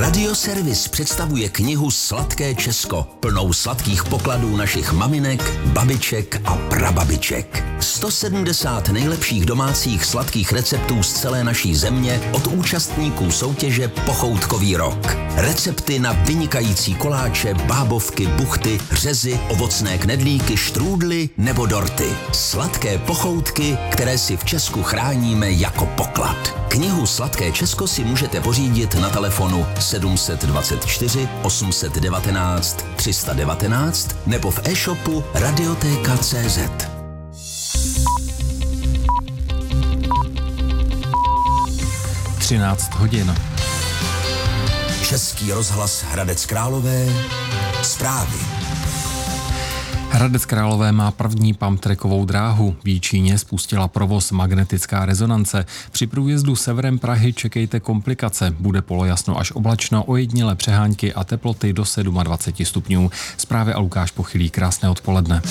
Radioservis představuje knihu Sladké Česko, plnou sladkých pokladů našich maminek, babiček a prababiček. 170 nejlepších domácích sladkých receptů z celé naší země od účastníků soutěže Pochoutkový rok. Recepty na vynikající koláče, bábovky, buchty, řezy, ovocné knedlíky, štrůdly nebo dorty. Sladké pochoutky, které si v Česku chráníme jako poklad. Knihu Sladké Česko si můžete pořídit na telefonu 724 819 319 nebo v e-shopu Radioteka.cz. hodin. Český rozhlas Hradec Králové. Zprávy. Hradec Králové má první pumptrackovou dráhu. V Jíčíně spustila provoz magnetická rezonance. Při průjezdu severem Prahy čekejte komplikace. Bude polojasno až oblačno, ojedinělé přehánky a teploty do 27 stupňů. Zprávy a Lukáš Pochylý. Krásné odpoledne.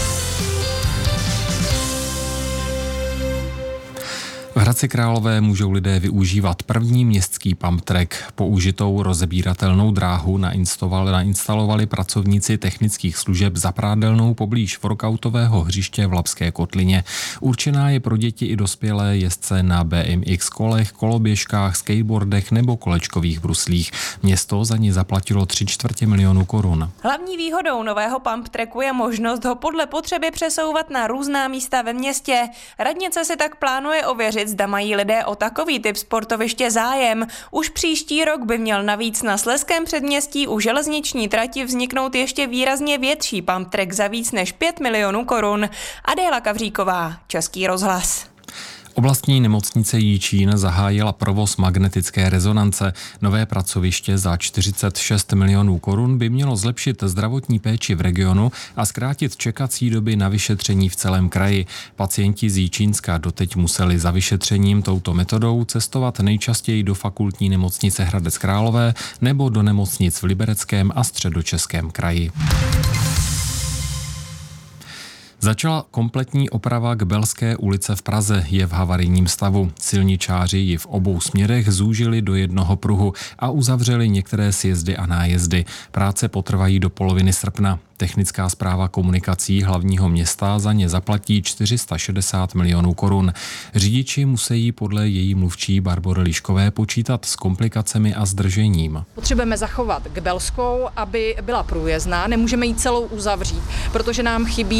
V Hradci Králové můžou lidé využívat první městský pumptrack. Použitou rozebíratelnou dráhu nainstalovali pracovníci technických služeb za prádelnou poblíž workoutového hřiště v Labské kotlině. Určená je pro děti i dospělé jezdce na BMX kolech, koloběžkách, skateboardech nebo kolečkových bruslích. Město za ní zaplatilo 3/4 milionu korun. Hlavní výhodou nového pumptracku je možnost ho podle potřeby přesouvat na různá místa ve městě. Radnice si tak plánuje ověřit, zda mají lidé o takový typ sportoviště zájem. Už příští rok by měl navíc na Slezském předměstí u železniční trati vzniknout ještě výrazně větší pumptrack za víc než 5 milionů korun. Adéla Kavříková, Český rozhlas. Oblastní nemocnice Jíčín zahájila provoz magnetické rezonance. Nové pracoviště za 46 milionů korun by mělo zlepšit zdravotní péči v regionu a zkrátit čekací doby na vyšetření v celém kraji. Pacienti z Jíčínska doteď museli za vyšetřením touto metodou cestovat nejčastěji do fakultní nemocnice Hradec Králové nebo do nemocnic v Libereckém a Středočeském kraji. Začala kompletní oprava Kbelské ulice v Praze, je v havarijním stavu. Silničáři ji v obou směrech zúžili do jednoho pruhu a uzavřeli některé sjezdy a nájezdy. Práce potrvají do poloviny srpna. Technická správa komunikací hlavního města za ně zaplatí 460 milionů korun. Řidiči musí podle její mluvčí Barbory Liškové počítat s komplikacemi a zdržením. Potřebujeme zachovat Kbelskou, aby byla průjezdná, nemůžeme ji celou uzavřít, protože nám chybí